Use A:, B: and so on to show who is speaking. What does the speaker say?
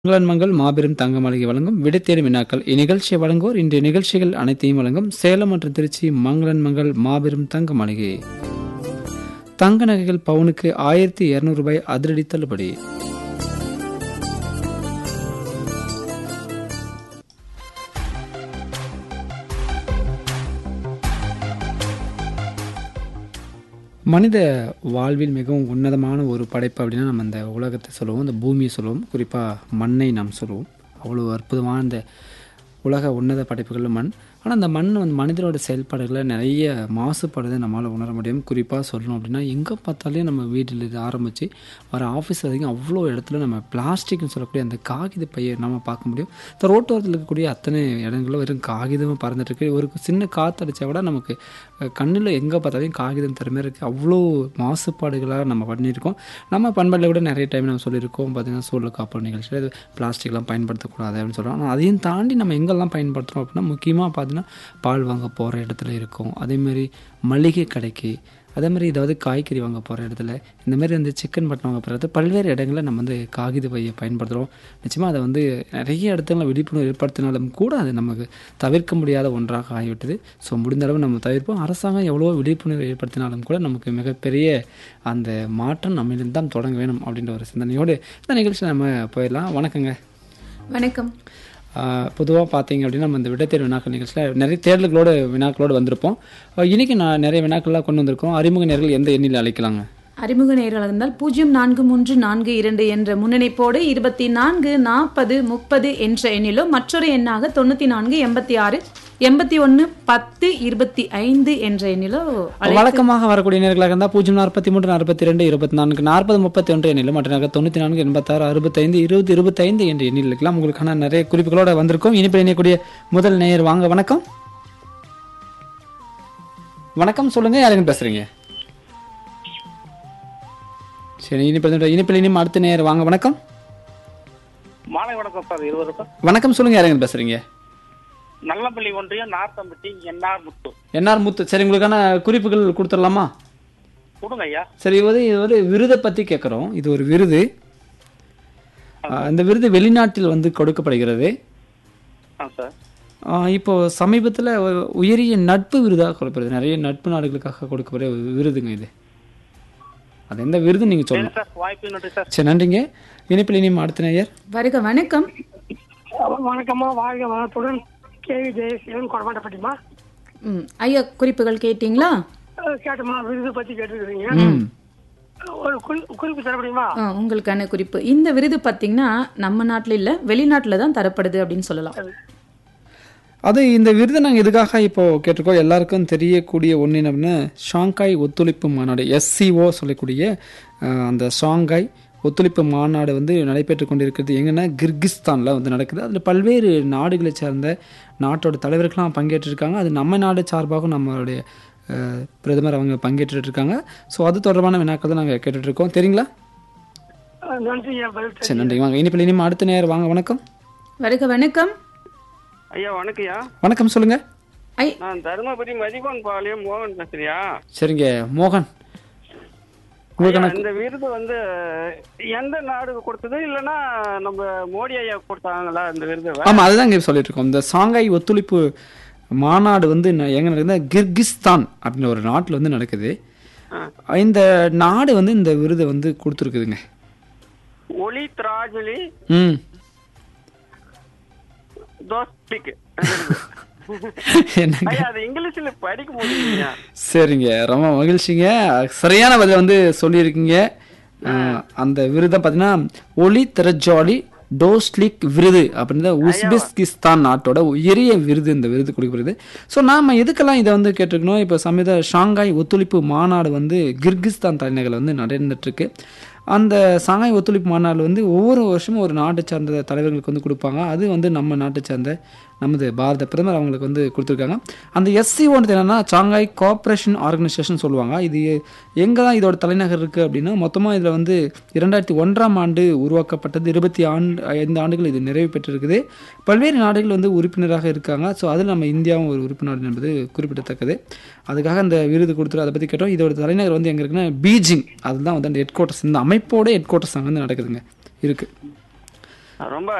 A: மங்களன்மங்கள் மாபெரும் தங்க மாளிகை வழங்கும் விடைத்தேடும் வினாக்கள். இந்நிகழ்ச்சியை வழங்குவோர் இன்றைய நிகழ்ச்சிகள் அனைத்தையும் வழங்கும் சேலம் மற்றும் திருச்சி மங்களன்மங்கள் மாபெரும் தங்க மாளிகை. தங்க நகைகள் பவுனுக்கு 1200 ரூபாய் அதிரடி தள்ளுபடி. மனித வாழ்வில் மிகவும் உன்னதமான ஒரு படைப்பு அப்படின்னா நம்ம இந்த உலகத்தை சொல்லுவோம், இந்த பூமியை சொல்லுவோம், குறிப்பாக மண்ணை நாம் சொல்லுவோம். அவ்வளோ அற்புதமான இந்த உலக உன்னத படைப்புகள் மண். ஆனால் அந்த மண் வந்து மனிதனோட செயல்பாடுகளில் நிறைய மாசுபடுறதை நம்மளால் உணர முடியும். குறிப்பாக சொல்லணும் அப்படின்னா எங்கே பார்த்தாலே நம்ம வீட்டில் இது ஆரம்பித்து வர ஆஃபீஸ் வரைக்கும் அவ்வளோ இடத்துல நம்ம பிளாஸ்டிக்னு சொல்லக்கூடிய அந்த காகித பையை நம்ம பார்க்க முடியும். இந்த ரோட்டோரத்தில் இருக்கக்கூடிய அத்தனை இடங்களும் வெறும் காகிதமாக பறந்துட்டுருக்கு. ஒரு சின்ன காற்று அடித்தா கூட நமக்கு கண்ணில் எங்கே பார்த்தாலும் காகிதம் தர மாதிரி இருக்குது. அவ்வளோ மாசுபாடுகளாக நம்ம பண்ணியிருக்கோம். நம்ம பண்பாட்டில் கூட நிறைய டைம் நம்ம சொல்லியிருக்கோம், பார்த்திங்கன்னா சூழல் காப்பு நிகழ்ச்சியில் இது பிளாஸ்டிக்லாம் பயன்படுத்தக்கூடாது அப்படின்னு சொல்கிறோம். ஆனால் அதையும் தாண்டி நம்ம எங்கெல்லாம் பயன்படுத்துகிறோம் அப்படின்னா முக்கியமாக பார்த்தீங்கன்னா பால் வாங்க போகிற இடத்துல இருக்கும், அதேமாதிரி மளிகை கடைக்கு, அதேமாதிரி ஏதாவது காய்கறி வாங்க போகிற இடத்துல, இந்தமாதிரி வந்து சிக்கன் மட்டன் வாங்க போகிற இடத்துல பல்வேறு இடங்களில் நம்ம வந்து காகித பையை பயன்படுத்துகிறோம். நிச்சயமாக அதை வந்து நிறைய இடத்துல விழிப்புணர்வு ஏற்படுத்தினாலும் கூட அது நமக்கு தவிர்க்க முடியாத ஒன்றாக ஆகிவிட்டது. ஸோ முடிந்த அளவு நம்ம தவிர்ப்போம். அரசாங்கம் எவ்வளோ விழிப்புணர்வு ஏற்படுத்தினாலும் கூட நமக்கு மிகப்பெரிய அந்த மாற்றம் நம்மளிடம் தான் தொடங்க வேணும் அப்படின்ற ஒரு சிந்தனையோடு இந்த நிகழ்ச்சியில் நம்ம போயிடலாம். வணக்கங்க.
B: வணக்கம்.
A: பொதுவாக பார்த்தீங்க அப்படின்னா நம்ம இந்த விடைத்தேர்வு வினாக்கள் நிகழ்ச்சியில் நிறைய வினாக்களோடு வந்திருப்போம். இன்றைக்கி நான் நிறைய வினாக்கள்லாம் கொண்டு வந்திருக்கோம். அறிமுக நேயர்கள் எந்த எண்ணில் அழைக்கலாங்க?
B: அறிமுக நேயர்கள் இருந்தால் 043442 என்ற முன்னணிப்போடு 244030 என்ற எண்ணிலோ மற்றொரு எண்ணாக 9486811025 என்ற எண்ணிலோ
A: வழக்கமாக வரக்கூடிய நேர்களாக இருந்தால் 044342244031 எண்ணிலும் மற்ற 9486652025 என்ற எண்ணில் இருக்கலாம். உங்களுக்கான நிறைய குறிப்புகளோடு வந்திருக்கும். இனிப்பு இணையக்கூடிய முதல் நேயர் வாங்க. வணக்கம். வணக்கம், சொல்லுங்க, யாருங்க பேசுறீங்க? சரி, இனிப்பில் அடுத்த நேரம் வாங்க. வணக்கம்.
C: மாலை வணக்கம் சார். இருவருக்கும்
A: வணக்கம், சொல்லுங்க, யாருங்க பேசுறீங்க?
C: நல்லப்பள்ளி ஒன்றியம் நார்த்தம்பட்டி என்ஆர் முத்து.
A: என்ஆர் முத்து. சரி, உங்களுக்கான குறிப்புகள் கொடுத்துடலாமா?
C: கொடுங்க ஐயா.
A: சரி, இது ஒரு விருதை பத்தி கேட்குறோம். இது ஒரு விருது. இந்த விருது வெளிநாட்டில் வந்து கொடுக்கப்படுகிறது.
C: சார்,
A: இப்போ சமீபத்தில் உயரிய நட்பு விருதாக கொடுக்கப்படுது. நிறைய நட்பு நாடுகளுக்காக கொடுக்கப்படுற விருதுங்க இது. அது எந்த விருது நீங்க சொல்லுங்க. சரி, நன்றிங்க. இனிப்பில் அடுத்த நேயர்
B: வருக. வணக்கம்.
D: வணக்கம்மா, வாழ்க வளத்துடன். கேவி ஜெயசீலன், கொடமாட்டப்பட்டிமா.
B: ஐயா, குறிப்புகள் கேட்டீங்களா?
D: கேட்டமா, விருது பத்தி கேட்டுருக்கீங்க. ஒரு குறிப்பு தர முடியுமா?
B: உங்களுக்கான குறிப்பு, இந்த விருது பார்த்தீங்கன்னா நம்ம நாட்டில் இல்லை, வெளிநாட்டில் தான் தரப்படுது அப்படின்னு சொல்லலாம்.
A: அது இந்த விருதை நாங்கள் எதுக்காக இப்போ கேட்டிருக்கோம், எல்லாருக்கும் தெரியக்கூடிய ஒன்று அப்படின்னா ஷாங்காய் ஒத்துழைப்பு மாநாடு, SCO சொல்லக்கூடிய அந்த ஷாங்காய் ஒத்துழைப்பு மாநாடு வந்து நடைபெற்று கொண்டிருக்கிறது. எங்கன்னா கிர்கிஸ்தானில் வந்து நடக்குது. அதில் பல்வேறு நாடுகளை சேர்ந்த நாட்டோட தலைவர்கள்லாம் பங்கேற்றிருக்காங்க. அது நம்ம நாடு சார்பாகவும் நம்மளுடைய பிரதமர் அவங்க பங்கேற்றுட்டு இருக்காங்க. ஸோ அது தொடர்பான வினாக்கள் தான் நாங்கள் கேட்டுட்ருக்கோம். தெரியுங்களா? சரி, நன்றி. வாங்க இனிப்பில் அடுத்த நேரம் வாங்க. வணக்கம்.
B: வருக. வணக்கம்
C: ஐயா. வணக்கம்யா.
A: வணக்கம், சொல்லுங்க.
C: நான் தருமபுரி மதிகோன் பாளையம் மோகன் பேசுறியா?
A: சரிங்க மோகன்.
C: இந்த விருது வந்து எந்த நாடு கொடுத்தது, இல்லைன்னா நம்ம மோடி ஐயா கொடுத்தாங்களா இந்த விருது?
A: ஆமா, அதுதான் இங்க சொல்லிட்டு இருக்கோம். இந்த ஷாங்காய் ஒத்துழைப்பு மாநாடு வந்து எங்க நடக்குது, கிர்கிஸ்தான் அப்படின்ற ஒரு நாட்டில் வந்து நடக்குது. இந்த நாடு வந்து இந்த விருதை வந்து கொடுத்துருக்குதுங்க.
C: ஒலி திராஜலி
A: சரிங்க, ரொம்ப மகிழ்ச்சிங்க. சரியான பதில வந்து சொல்லியிருக்கீங்க. அந்த விருதை பார்த்தீங்கன்னா ஒலி திரஜாலி டோஸ்லிக் விருது அப்படின்ற உஸ்பெஸ்கிஸ்தான் நாட்டோட உயரிய விருது இந்த விருது கொடுக்கப்படுது. ஸோ நாம் எதுக்கெல்லாம் இதை வந்து கேட்டிருக்கணும், இப்போ சமீப ஷாங்காய் ஒத்துழைப்பு மாநாடு வந்து கிர்கிஸ்தான் தலைநகரில் வந்து நடந்துட்டுருக்கு. அந்த ஷாங்காய் ஒத்துழைப்பு மாநாடு வந்து ஒவ்வொரு வருஷமும் ஒரு நாட்டை சார்ந்த தலைவர்களுக்கு வந்து கொடுப்பாங்க. அது வந்து நம்ம நாட்டை சார்ந்த நமது பாரத பிரதமர் அவங்களுக்கு வந்து கொடுத்துருக்காங்க. அந்த SCO என்னன்னா ஷாங்காய் கோஆப்ரேஷன் ஆர்கனைசேஷன் சொல்லுவாங்க. இது எங்கே தான் இதோட தலைநகர் இருக்குது அப்படின்னா மொத்தமாக இதில் வந்து 2001ஆம் ஆண்டு உருவாக்கப்பட்டது. 25 ஆண்டுகள் இது நிறைவு பெற்றிருக்குது. பல்வேறு நாடுகள் வந்து உறுப்பினராக இருக்காங்க. ஸோ அதில் நம்ம இந்தியாவும் ஒரு உறுப்பினர் என்பது குறிப்பிடத்தக்கது. அதுக்காக அந்த விருது கொடுத்துரு அதை பற்றி கேட்டோம். இதோட தலைநகர் வந்து எங்கே இருக்குன்னா பீஜிங். அதுதான் வந்து அந்த ஹெட் குவார்ட்டர்ஸ், இந்த அமைப்போட ஹெட் குவார்ட்டர்ஸ் அங்கே வந்து நடக்குதுங்க இருக்குது.
C: ரொம்ப